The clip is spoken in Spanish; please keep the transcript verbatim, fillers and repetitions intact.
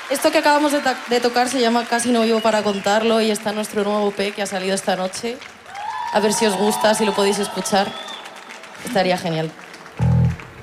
Esto que acabamos de, de tocar se llama Casi no vivo para contarlo y está nuestro nuevo E P que ha salido esta noche. A ver si os gusta, si lo podéis escuchar. Estaría genial.